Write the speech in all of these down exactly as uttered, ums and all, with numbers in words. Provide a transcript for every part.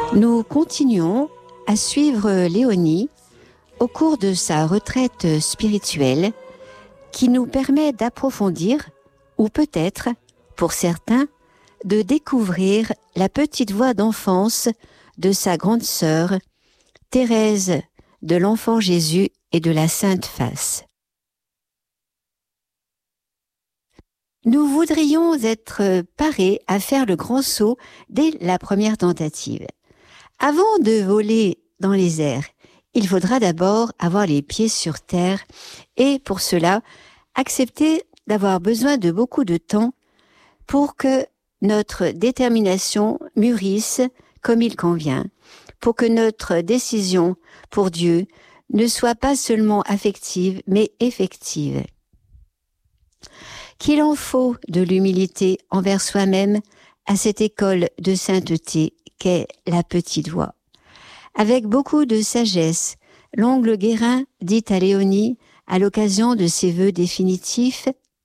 Nous continuons à suivre Léonie au cours de sa retraite spirituelle qui nous permet d'approfondir, ou peut-être, pour certains, de découvrir la petite voix d'enfance de sa grande sœur, Thérèse de l'Enfant Jésus et de la Sainte Face. Nous voudrions être parés à faire le grand saut dès la première tentative. Avant de voler dans les airs, il faudra d'abord avoir les pieds sur terre et pour cela, accepter d'avoir besoin de beaucoup de temps pour que notre détermination mûrisse comme il convient, pour que notre décision pour Dieu ne soit pas seulement affective, mais effective. Qu'il en faut de l'humilité envers soi-même à cette école de sainteté qu'est la petite voix. Avec beaucoup de sagesse, l'oncle Guérin dit à Léonie, à l'occasion de ses vœux définitifs,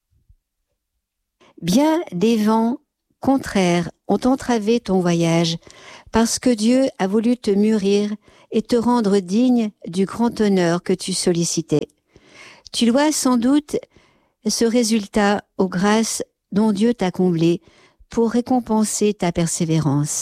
« Bien des vents contraires ont entravé ton voyage, parce que Dieu a voulu te mûrir et te rendre digne du grand honneur que tu sollicitais. Tu dois sans doute ce résultat aux grâces dont Dieu t'a comblé pour récompenser ta persévérance. »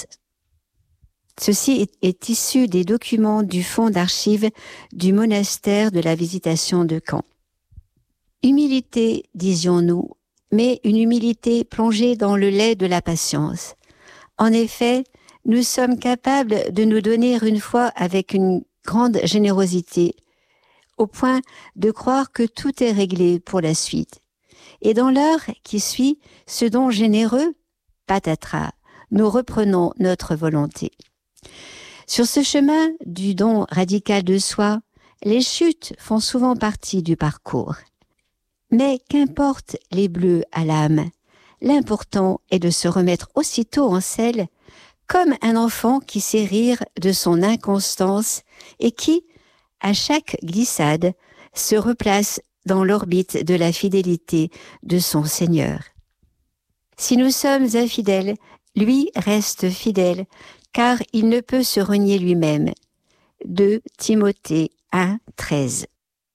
Ceci est, est issu des documents du fonds d'archives du monastère de la Visitation de Caen. Humilité, disions-nous, mais une humilité plongée dans le lait de la patience. En effet, nous sommes capables de nous donner une foi avec une grande générosité, au point de croire que tout est réglé pour la suite. Et dans l'heure qui suit, ce don généreux, patatras, nous reprenons notre volonté. Sur ce chemin du don radical de soi, les chutes font souvent partie du parcours. Mais qu'importe les bleus à l'âme, l'important est de se remettre aussitôt en selle, comme un enfant qui sait rire de son inconstance et qui, à chaque glissade, se replace dans l'orbite de la fidélité de son Seigneur. Si nous sommes infidèles, lui reste fidèle, car il ne peut se renier lui-même. deux Timothée un, treize.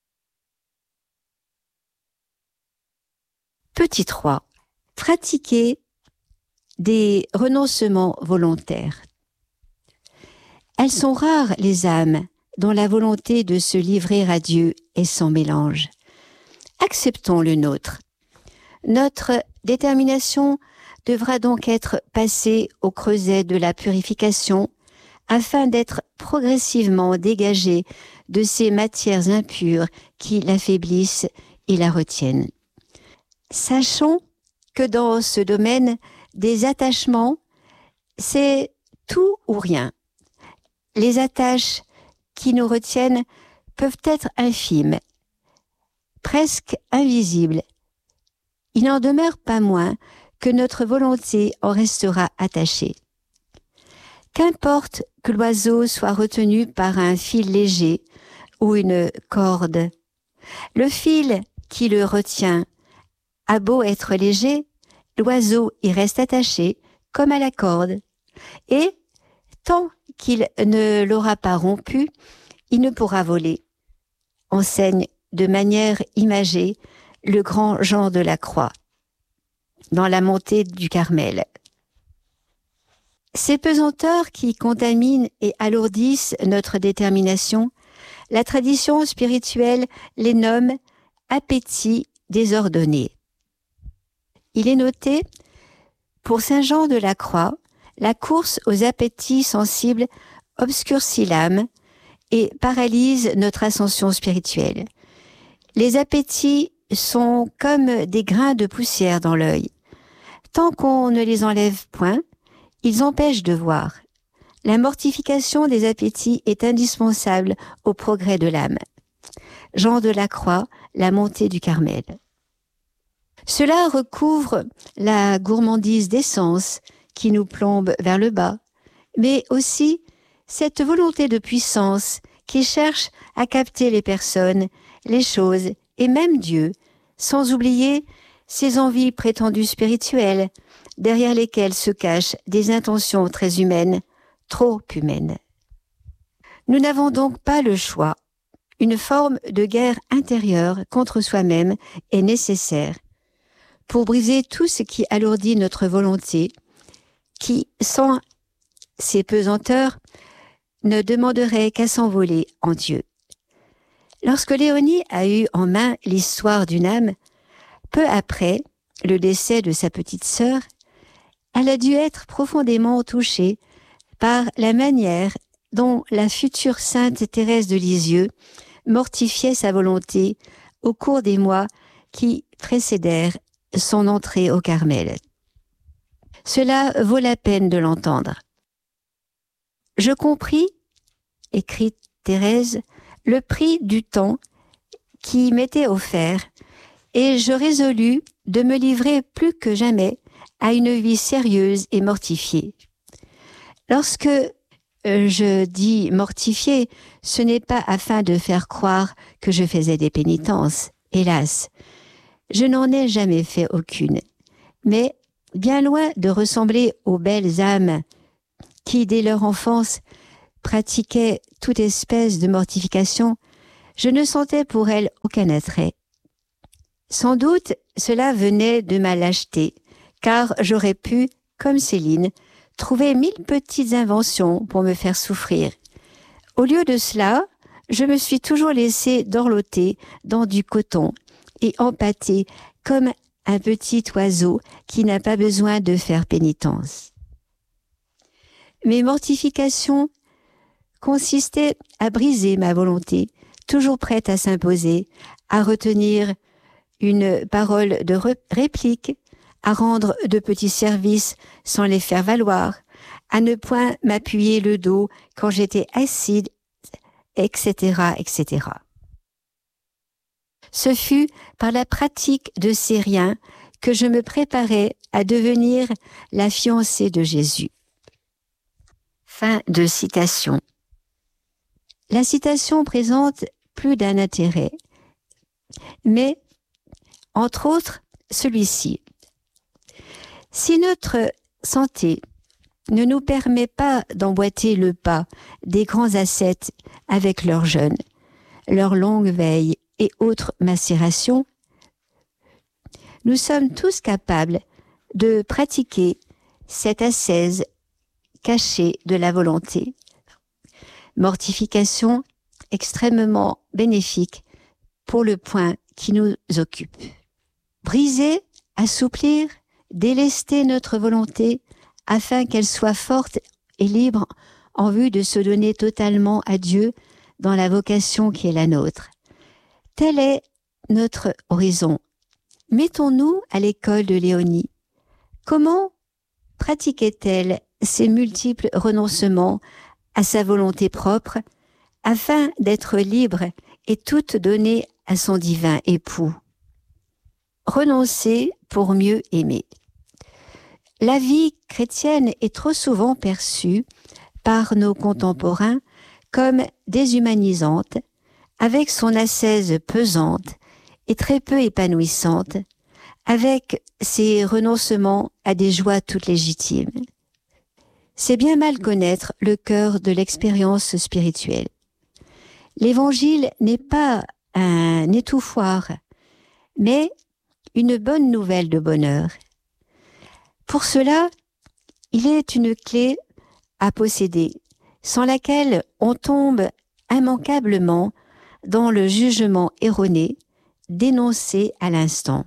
Petit trois. Pratiquer des renoncements volontaires. Elles sont rares les âmes dont la volonté de se livrer à Dieu est sans mélange. Acceptons le nôtre. Notre détermination devra donc être passée au creuset de la purification afin d'être progressivement dégagée de ces matières impures qui l'affaiblissent et la retiennent. Sachons que dans ce domaine des attachements, c'est tout ou rien. Les attaches qui nous retiennent peuvent être infimes, presque invisibles. Il n'en demeure pas moins que notre volonté en restera attachée. Qu'importe que l'oiseau soit retenu par un fil léger ou une corde, le fil qui le retient a beau être léger, l'oiseau y reste attaché comme à la corde, et tant qu'il ne l'aura pas rompu, il ne pourra voler. Enseigne de manière imagée le grand Jean de la Croix dans la montée du Carmel. Ces pesanteurs qui contaminent et alourdissent notre détermination, la tradition spirituelle les nomme appétits désordonnés. Il est noté, pour saint Jean de la Croix, la course aux appétits sensibles obscurcit l'âme et paralyse notre ascension spirituelle. Les appétits sont comme des grains de poussière dans l'œil. Tant qu'on ne les enlève point, ils empêchent de voir. La mortification des appétits est indispensable au progrès de l'âme. Jean de la Croix, la montée du Carmel. Cela recouvre la gourmandise des sens qui nous plombe vers le bas, mais aussi cette volonté de puissance qui cherche à capter les personnes, les choses et même Dieu, sans oublier ces envies prétendues spirituelles, derrière lesquelles se cachent des intentions très humaines, trop humaine. Nous n'avons donc pas le choix. Une forme de guerre intérieure contre soi-même est nécessaire pour briser tout ce qui alourdit notre volonté, qui, sans ces pesanteurs, ne demanderait qu'à s'envoler en Dieu. Lorsque Léonie a eu en main l'histoire d'une âme, peu après le décès de sa petite sœur, elle a dû être profondément touchée par la manière dont la future sainte Thérèse de Lisieux mortifiait sa volonté au cours des mois qui précédèrent son entrée au Carmel. Cela vaut la peine de l'entendre. Je compris, écrit Thérèse, le prix du temps qui m'était offert et je résolus de me livrer plus que jamais à une vie sérieuse et mortifiée. Lorsque euh, je dis mortifiée, ce n'est pas afin de faire croire que je faisais des pénitences, hélas. Je n'en ai jamais fait aucune. Mais, bien loin de ressembler aux belles âmes qui, dès leur enfance, pratiquaient toute espèce de mortification, je ne sentais pour elles aucun attrait. Sans doute, cela venait de ma lâcheté, car j'aurais pu, comme Céline, trouver mille petites inventions pour me faire souffrir. Au lieu de cela, je me suis toujours laissé dorloter dans du coton et empâter comme un petit oiseau qui n'a pas besoin de faire pénitence. Mes mortifications consistaient à briser ma volonté, toujours prête à s'imposer, à retenir une parole de réplique, à rendre de petits services sans les faire valoir, à ne point m'appuyer le dos quand j'étais assise, et cetera, et cetera. Ce fut par la pratique de ces riens que je me préparais à devenir la fiancée de Jésus. Fin de citation. La citation présente plus d'un intérêt, mais, entre autres, celui-ci. Si notre santé ne nous permet pas d'emboîter le pas des grands ascètes avec leurs jeûnes, leurs longues veilles et autres macérations, nous sommes tous capables de pratiquer cette ascèse cachée de la volonté. Mortification extrêmement bénéfique pour le point qui nous occupe. Briser, assouplir, délester notre volonté afin qu'elle soit forte et libre en vue de se donner totalement à Dieu dans la vocation qui est la nôtre. Tel est notre horizon. Mettons-nous à l'école de Léonie. Comment pratiquait-elle ces multiples renoncements à sa volonté propre afin d'être libre et toute donnée à son divin époux? Renoncer pour mieux aimer. La vie chrétienne est trop souvent perçue par nos contemporains comme déshumanisante, avec son ascèse pesante et très peu épanouissante, avec ses renoncements à des joies toutes légitimes. C'est bien mal connaître le cœur de l'expérience spirituelle. L'Évangile n'est pas un étouffoir, mais une bonne nouvelle de bonheur. Pour cela, il est une clé à posséder, sans laquelle on tombe immanquablement dans le jugement erroné, dénoncé à l'instant.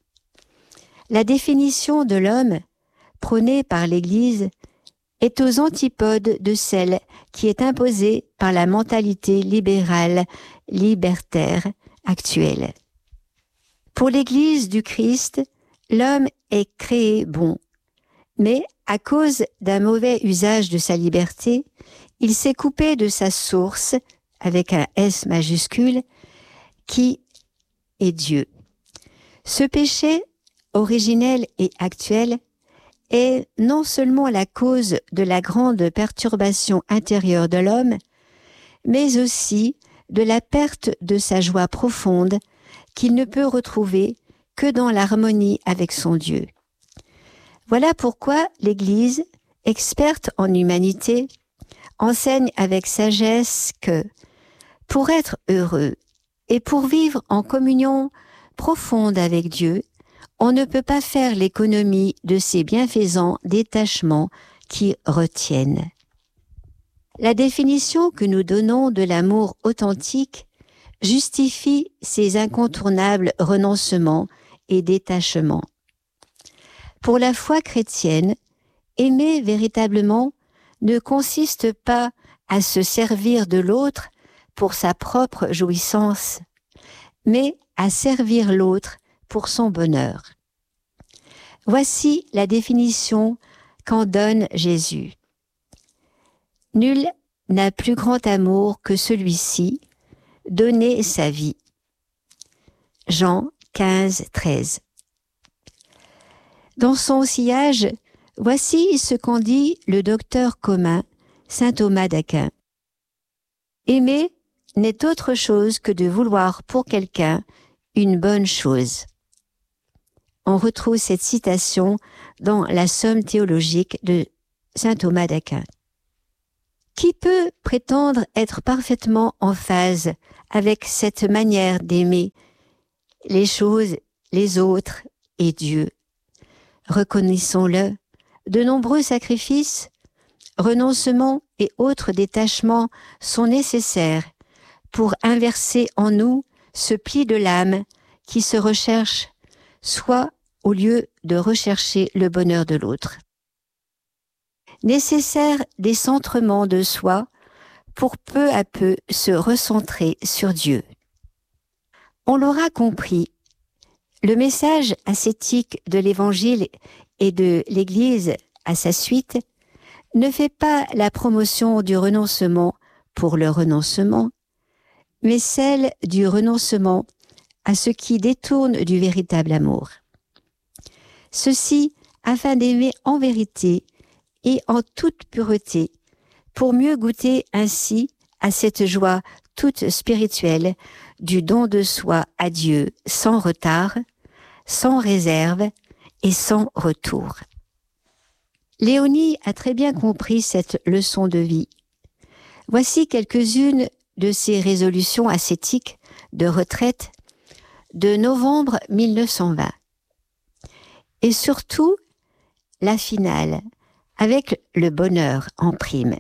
La définition de l'homme, prônée par l'Église, est aux antipodes de celle qui est imposée par la mentalité libérale, libertaire actuelle. Pour l'Église du Christ, l'homme est créé bon, mais à cause d'un mauvais usage de sa liberté, il s'est coupé de sa source, avec un S majuscule, qui est Dieu. Ce péché, originel et actuel, est non seulement la cause de la grande perturbation intérieure de l'homme, mais aussi de la perte de sa joie profonde qu'il ne peut retrouver que dans l'harmonie avec son Dieu. Voilà pourquoi l'Église, experte en humanité, enseigne avec sagesse que, pour être heureux et pour vivre en communion profonde avec Dieu, on ne peut pas faire l'économie de ces bienfaisants détachements qui retiennent. La définition que nous donnons de l'amour authentique justifie ces incontournables renoncements et détachements. Pour la foi chrétienne, aimer véritablement ne consiste pas à se servir de l'autre pour sa propre jouissance, mais à servir l'autre pour son bonheur. Voici la définition qu'en donne Jésus. Nul n'a plus grand amour que celui-ci, donner sa vie. Jean quinze, treize. Dans son sillage, voici ce qu'en dit le docteur commun, saint Thomas d'Aquin. Aimer n'est autre chose que de vouloir pour quelqu'un une bonne chose. On retrouve cette citation dans la Somme théologique de saint Thomas d'Aquin. Qui peut prétendre être parfaitement en phase avec cette manière d'aimer les choses, les autres et Dieu? Reconnaissons-le, de nombreux sacrifices, renoncements et autres détachements sont nécessaires pour inverser en nous ce pli de l'âme qui se recherche, soit au lieu de rechercher le bonheur de l'autre. Nécessaire décentrement de soi pour peu à peu se recentrer sur Dieu. On l'aura compris, le message ascétique de l'Évangile et de l'Église à sa suite ne fait pas la promotion du renoncement pour le renoncement, mais celle du renoncement à ce qui détourne du véritable amour. Ceci afin d'aimer en vérité et en toute pureté, pour mieux goûter ainsi à cette joie toute spirituelle du don de soi à Dieu sans retard, sans réserve et sans retour. Léonie a très bien compris cette leçon de vie. Voici quelques-unes de ses résolutions ascétiques de retraite de novembre mille neuf cent vingt. Et surtout, la finale, avec le bonheur en prime.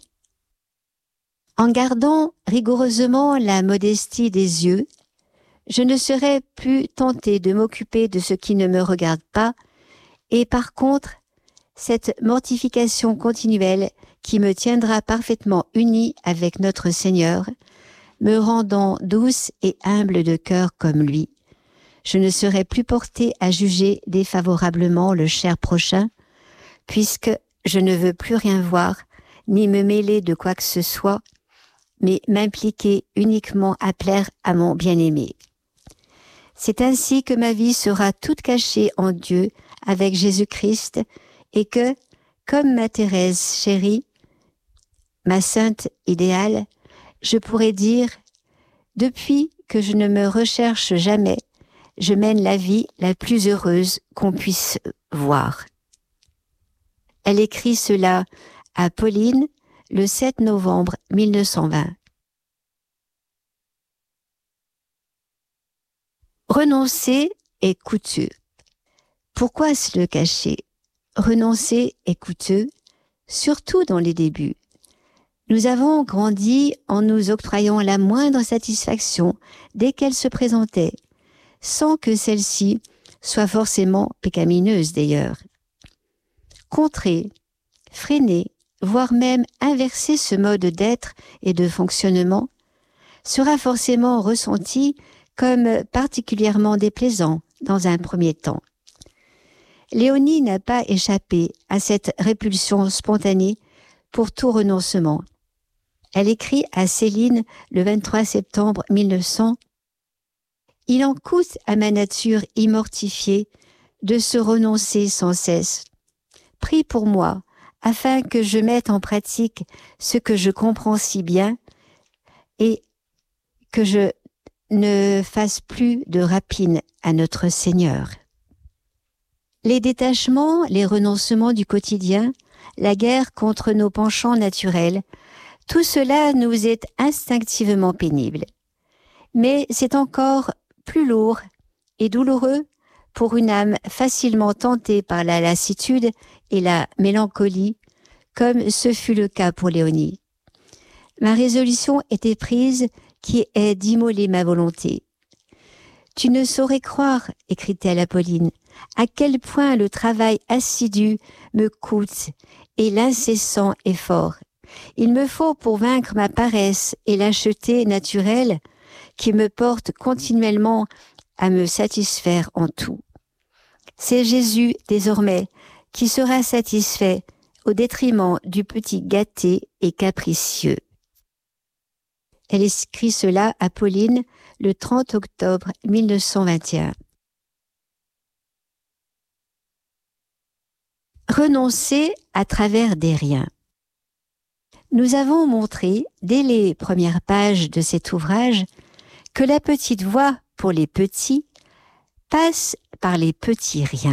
En gardant rigoureusement la modestie des yeux, je ne serai plus tentée de m'occuper de ce qui ne me regarde pas, et par contre, cette mortification continuelle qui me tiendra parfaitement unie avec notre Seigneur, me rendant douce et humble de cœur comme lui, je ne serai plus portée à juger défavorablement le cher prochain, puisque je ne veux plus rien voir, ni me mêler de quoi que ce soit, mais m'impliquer uniquement à plaire à mon bien-aimé. C'est ainsi que ma vie sera toute cachée en Dieu avec Jésus-Christ et que, comme ma Thérèse chérie, ma sainte idéale, je pourrais dire « Depuis que je ne me recherche jamais, je mène la vie la plus heureuse qu'on puisse voir. » Elle écrit cela à Pauline le sept novembre mille neuf cent vingt. Renoncer est coûteux. Pourquoi se le cacher? Renoncer est coûteux, surtout dans les débuts. Nous avons grandi en nous octroyant la moindre satisfaction dès qu'elle se présentait, sans que celle-ci soit forcément pécamineuse d'ailleurs. Contrer, freiner, voire même inverser ce mode d'être et de fonctionnement sera forcément ressenti comme particulièrement déplaisant dans un premier temps. Léonie n'a pas échappé à cette répulsion spontanée pour tout renoncement. Elle écrit à Céline le vingt-trois septembre mille neuf cents « Il en coûte à ma nature immortifiée de se renoncer sans cesse. Prie pour moi, afin que je mette en pratique ce que je comprends si bien et que je ne fasse plus de rapine à notre Seigneur. » Les détachements, les renoncements du quotidien, la guerre contre nos penchants naturels, Tout cela nous est instinctivement pénible. Mais c'est encore plus lourd et douloureux pour une âme facilement tentée par la lassitude et la mélancolie, comme ce fut le cas pour Léonie. Ma résolution était prise, qui est d'immoler ma volonté. Tu ne saurais croire, écrit-elle à Pauline, à quel point le travail assidu me coûte et l'incessant effort. Il me faut pour vaincre ma paresse et lâcheté naturelle qui me porte continuellement à me satisfaire en tout. C'est Jésus, désormais, qui sera satisfait au détriment du petit gâté et capricieux. Elle écrit cela à Pauline le trente octobre mille neuf cent vingt et un. Renoncer à travers des riens. Nous avons montré, dès les premières pages de cet ouvrage, que la petite voie pour les petits passe par les petits riens.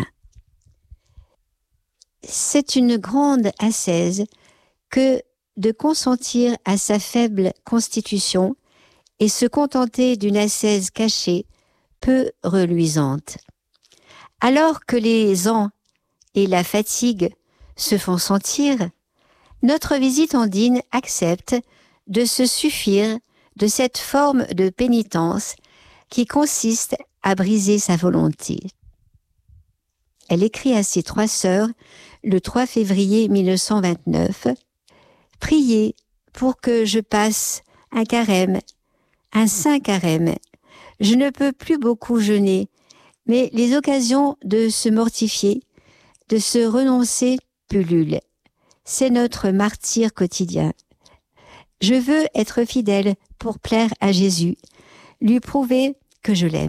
C'est une grande ascèse que de consentir à sa faible constitution et se contenter d'une ascèse cachée, peu reluisante. Alors que les ans et la fatigue se font sentir, notre visitandine accepte de se suffire de cette forme de pénitence qui consiste à briser sa volonté. Elle écrit à ses trois sœurs le trois février mille neuf cent vingt-neuf « Priez pour que je passe un carême, un saint carême. Je ne peux plus beaucoup jeûner, mais les occasions de se mortifier, de se renoncer pullulent. C'est notre martyre quotidien. Je veux être fidèle pour plaire à Jésus, lui prouver que je l'aime. »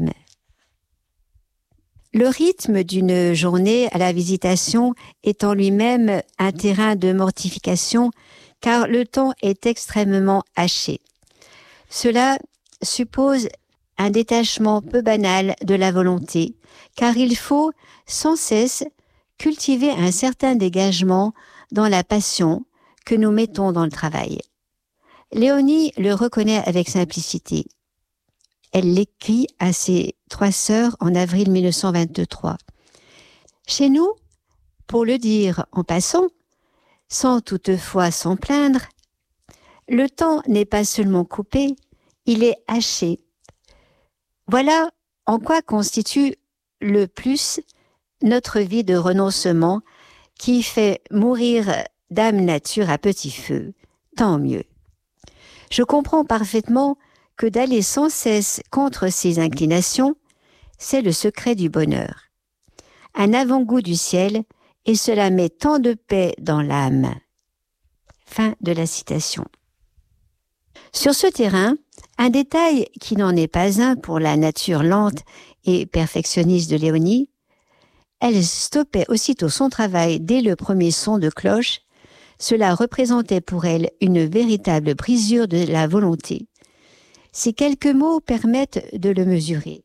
Le rythme d'une journée à la visitation est en lui-même un terrain de mortification, car le temps est extrêmement haché. Cela suppose un détachement peu banal de la volonté, car il faut sans cesse cultiver un certain dégagement dans la passion que nous mettons dans le travail. Léonie le reconnaît avec simplicité. Elle l'écrit à ses trois sœurs en avril mille neuf cent vingt-trois. Chez nous, pour le dire en passant, sans toutefois s'en plaindre, le temps n'est pas seulement coupé, il est haché. Voilà en quoi constitue le plus notre vie de renoncement qui fait mourir d'âme nature à petit feu. Tant mieux. Je comprends parfaitement que d'aller sans cesse contre ses inclinations, c'est le secret du bonheur. Un avant-goût du ciel, et cela met tant de paix dans l'âme. Fin de la citation. Sur ce terrain, un détail qui n'en est pas un pour la nature lente et perfectionniste de Léonie, elle stoppait aussitôt son travail dès le premier son de cloche. Cela représentait pour elle une véritable brisure de la volonté. Ces quelques mots permettent de le mesurer.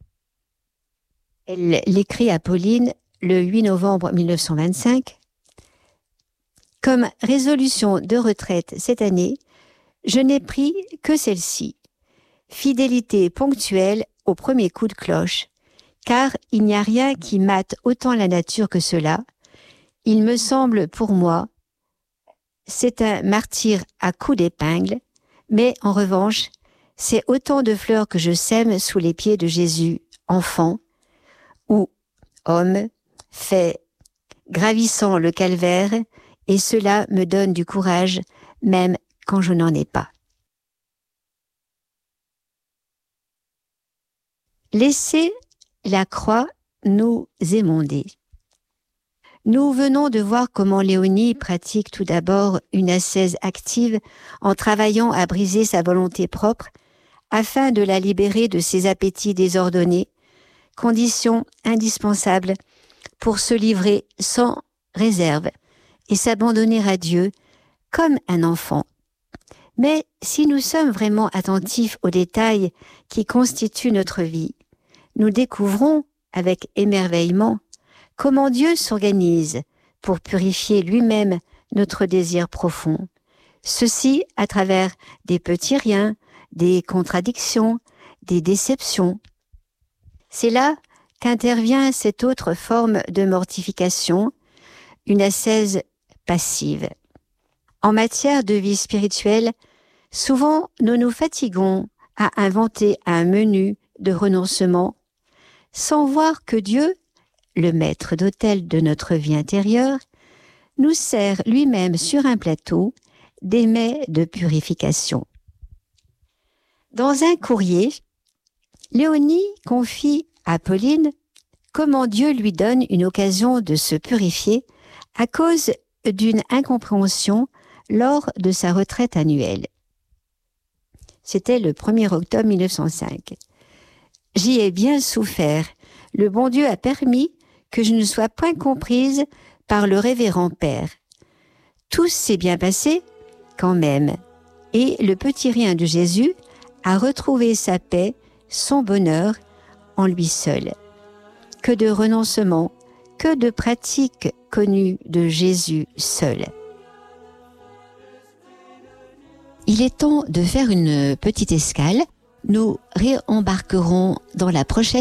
Elle l'écrit à Pauline le huit novembre mille neuf cent vingt-cinq. « Comme résolution de retraite cette année, je n'ai pris que celle-ci. Fidélité ponctuelle au premier coup de cloche, car il n'y a rien qui mate autant la nature que cela. Il me semble pour moi, c'est un martyre à coups d'épingle, mais en revanche, c'est autant de fleurs que je sème sous les pieds de Jésus, enfant, ou homme, fait gravissant le calvaire, et cela me donne du courage, même quand je n'en ai pas. Laissez la croix nous émonder. Nous venons de voir comment Léonie pratique tout d'abord une ascèse active en travaillant à briser sa volonté propre afin de la libérer de ses appétits désordonnés, condition indispensable pour se livrer sans réserve et s'abandonner à Dieu comme un enfant. Mais si nous sommes vraiment attentifs aux détails qui constituent notre vie, nous découvrons avec émerveillement comment Dieu s'organise pour purifier lui-même notre désir profond, Ceci à travers des petits riens, des contradictions, des déceptions. C'est là qu'intervient cette autre forme de mortification, une ascèse passive. En matière de vie spirituelle, souvent nous nous fatiguons à inventer un menu de renoncement sans voir que Dieu, le maître d'autel de notre vie intérieure, nous sert lui-même sur un plateau des mets de purification. Dans un courrier, Léonie confie à Pauline comment Dieu lui donne une occasion de se purifier à cause d'une incompréhension lors de sa retraite annuelle. C'était le premier octobre mille neuf cent cinq. « J'y ai bien souffert. Le bon Dieu a permis que je ne sois point comprise par le révérend père. Tout s'est bien passé quand même, et le petit rien de Jésus a retrouvé sa paix, son bonheur en lui seul. Que de renoncement, que de pratiques connues de Jésus seul. » Il est temps de faire une petite escale. Nous réembarquerons dans la prochaine